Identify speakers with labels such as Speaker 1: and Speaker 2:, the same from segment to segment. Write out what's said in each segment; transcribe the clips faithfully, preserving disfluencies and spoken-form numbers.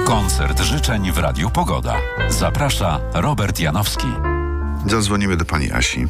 Speaker 1: Koncert życzeń w Radiu Pogoda. Zaprasza Robert Janowski.
Speaker 2: Zadzwonimy do pani Asi.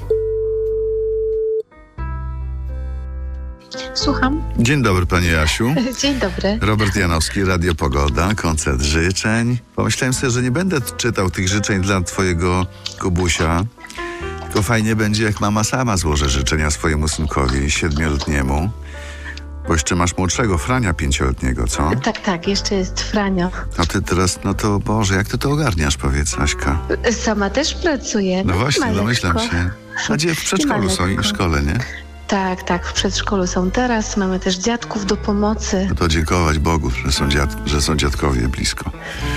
Speaker 3: Słucham.
Speaker 2: Dzień dobry, pani Asiu.
Speaker 3: Dzień dobry.
Speaker 2: Robert Janowski, Radio Pogoda, koncert życzeń. Pomyślałem sobie, że nie będę czytał tych życzeń dla twojego Kubusia, tylko fajnie będzie, jak mama sama złoży życzenia swojemu synkowi siedmioletniemu. Bo jeszcze masz młodszego, Frania pięcioletniego, co?
Speaker 3: Tak, tak, jeszcze jest Franio.
Speaker 2: A ty teraz, no to Boże, jak ty to ogarniasz, powiedz, Aśka?
Speaker 3: Sama też pracuję.
Speaker 2: No właśnie,
Speaker 3: malutko.
Speaker 2: domyślam się. A gdzie w przedszkolu są i w szkole, nie?
Speaker 3: Tak, tak, w przedszkolu są teraz. Mamy też dziadków do pomocy.
Speaker 2: No to dziękować Bogu, że są, dziad, że są dziadkowie blisko.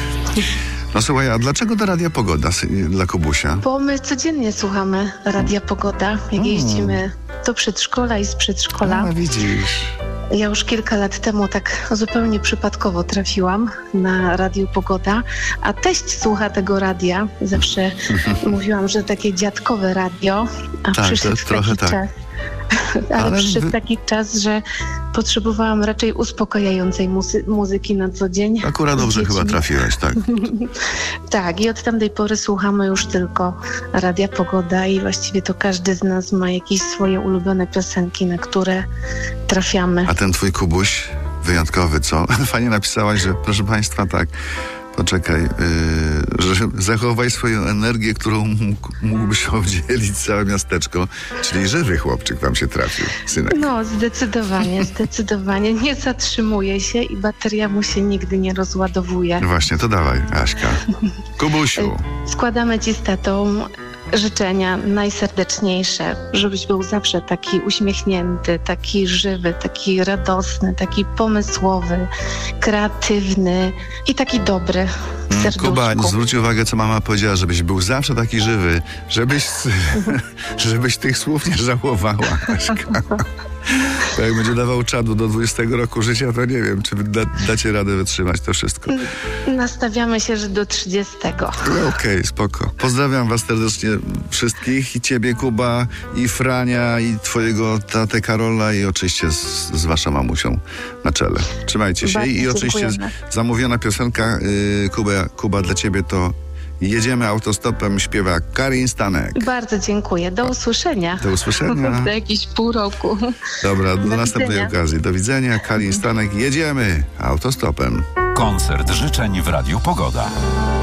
Speaker 2: No słuchaj, a dlaczego do Radia Pogoda sy- dla Kubusia?
Speaker 3: Bo my codziennie słuchamy Radia Pogoda, jak
Speaker 2: Mm.
Speaker 3: jeździmy do przedszkola i z przedszkola.
Speaker 2: A, widzisz.
Speaker 3: Ja już kilka lat temu tak zupełnie przypadkowo trafiłam na Radio Pogoda, a teść słucha tego radia. Zawsze mówiłam, że takie dziadkowe radio, a
Speaker 2: Tak,
Speaker 3: przyszedł
Speaker 2: to trochę
Speaker 3: taki
Speaker 2: tak.
Speaker 3: czas. Ale,
Speaker 2: Ale
Speaker 3: przyszedł
Speaker 2: wy-
Speaker 3: taki czas, że potrzebowałam raczej uspokajającej muzy- muzyki na co dzień.
Speaker 2: Akurat
Speaker 3: Z
Speaker 2: dobrze
Speaker 3: dziećmi.
Speaker 2: chyba trafiłeś, tak?
Speaker 3: Tak, i od tamtej pory słuchamy już tylko Radia Pogoda i właściwie to każdy z nas ma jakieś swoje ulubione piosenki, na które trafiamy.
Speaker 2: A ten twój Kubuś wyjątkowy, co? Fajnie napisałaś, że proszę państwa, tak, poczekaj, yy, że zachowaj swoją energię, którą mógł, mógłby się oddzielić całe miasteczko, czyli żywy chłopczyk wam się trafił, synek.
Speaker 3: No, zdecydowanie, zdecydowanie. Nie zatrzymuje się i bateria mu się nigdy nie rozładowuje.
Speaker 2: Właśnie, to dawaj, Aśka. Kubusiu.
Speaker 3: Składamy ci z tatą życzenia najserdeczniejsze, żebyś był zawsze taki uśmiechnięty, taki żywy, taki radosny, taki pomysłowy, kreatywny i taki dobry w serduszku.
Speaker 2: Kuba, zwróć uwagę, co mama powiedziała, żebyś był zawsze taki żywy, żebyś, żebyś tych słów nie żałowała, Aśka. Bo jak będzie dawał czadu do dwudziestego roku życia, to nie wiem, czy da, dacie radę wytrzymać to wszystko.
Speaker 3: Nastawiamy się, że do trzydziestego.
Speaker 2: No, Okej, okay, spoko. Pozdrawiam was serdecznie wszystkich, i ciebie, Kuba, i Frania, i twojego tatę Karola, i oczywiście z, z waszą mamusią na czele. Trzymajcie się.
Speaker 3: Bardzo
Speaker 2: I oczywiście
Speaker 3: dziękujemy.
Speaker 2: zamówiona piosenka y, Kuba, Kuba, dla ciebie to Jedziemy autostopem, śpiewa Karin Stanek.
Speaker 3: Bardzo dziękuję. Do usłyszenia.
Speaker 2: Do usłyszenia.
Speaker 3: Za jakieś pół roku.
Speaker 2: Dobra, do,
Speaker 3: Do
Speaker 2: następnej
Speaker 3: widzenia.
Speaker 2: okazji. Do widzenia. Karin Stanek. Jedziemy autostopem.
Speaker 1: Koncert życzeń w Radiu Pogoda.